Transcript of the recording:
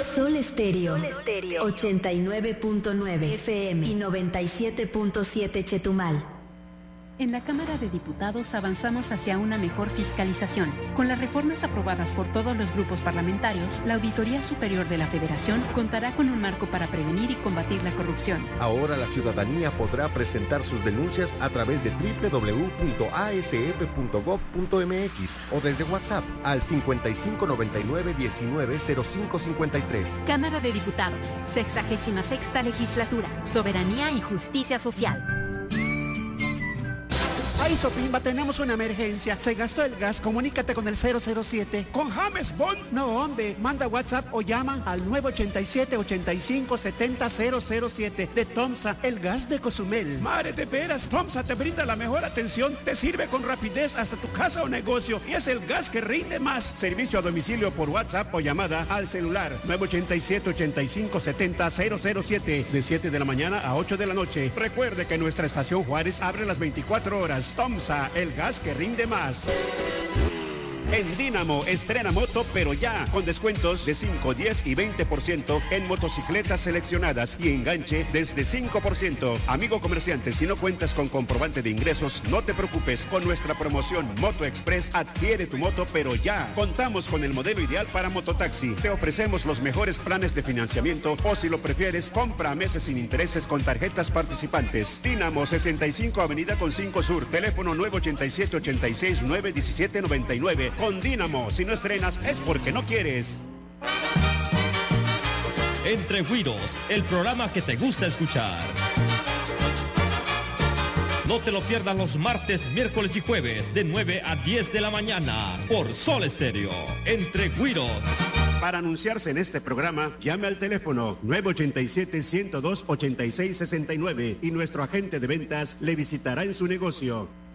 Sol Estéreo 89.9 FM y 97.7 Chetumal. En la Cámara de Diputados avanzamos hacia una mejor fiscalización. Con las reformas aprobadas por todos los grupos parlamentarios, la Auditoría Superior de la Federación contará con un marco para prevenir y combatir la corrupción. Ahora la ciudadanía podrá presentar sus denuncias a través de www.asf.gov.mx o desde WhatsApp al 5599-190553. Cámara de Diputados, 66ª Legislatura, Soberanía y Justicia Social. Ay, Sopimba, tenemos una emergencia. Se gastó el gas. Comunícate con el 007. ¿Con James Bond? No, hombre. Manda WhatsApp o llama al 987-8570-007 de Tomsa, el gas de Cozumel. Madre de veras, Tomsa te brinda la mejor atención, te sirve con rapidez hasta tu casa o negocio y es el gas que rinde más. Servicio a domicilio por WhatsApp o llamada al celular 987-8570-007 de 7 de la mañana a 8 de la noche. Recuerde que nuestra estación Juárez abre las 24 horas. Tomsa, el gas que rinde más. En Dínamo estrena moto, pero ya, con descuentos de 5, 10 y 20% en motocicletas seleccionadas y enganche desde 5%. Amigo comerciante, si no cuentas con comprobante de ingresos, no te preocupes. Con nuestra promoción Moto Express, adquiere tu moto, pero ya. Contamos con el modelo ideal para mototaxi. Te ofrecemos los mejores planes de financiamiento o, si lo prefieres, compra a meses sin intereses con tarjetas participantes. Dínamo 65 Avenida con 5 Sur, teléfono 987-86-917-99. Con Dínamo, si no estrenas es porque no quieres. Entre Güiros, el programa que te gusta escuchar. No te lo pierdas los martes, miércoles y jueves de 9 a 10 de la mañana por Sol Estéreo. Entre Güiros. Para anunciarse en este programa, llame al teléfono 987-102-8669 y nuestro agente de ventas le visitará en su negocio.